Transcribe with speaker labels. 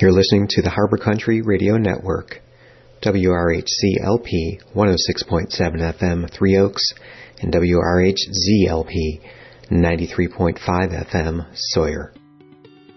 Speaker 1: You're listening to the Harbor Country Radio Network, WRHC-LP 106.7 FM, Three Oaks, and WRHZ-LP 93.5 FM, Sawyer.